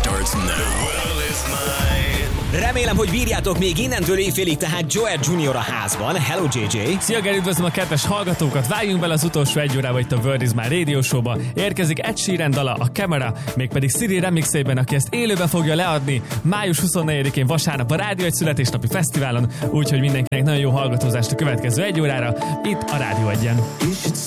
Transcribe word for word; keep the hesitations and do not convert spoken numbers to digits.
starts now. The world is mine. Remélem, hogy bírjátok még innentől éjfélig, tehát Joel junior a házban. Hello jé jé. Szia Geri, üdvözlöm a kedves hallgatókat. Vágjunk bele az utolsó egy órába itt a World is Mine Radio Show-ba. Érkezik Ed Sheeran dala, a Camera, mégpedig Siri remixében, aki ezt élőbe fogja leadni május huszonnegyedikén vasárnap a Rádió egy születésnapi fesztiválon, úgyhogy mindenkinek nagyon jó hallgatózást a következő egy órára itt a Rádió egyen.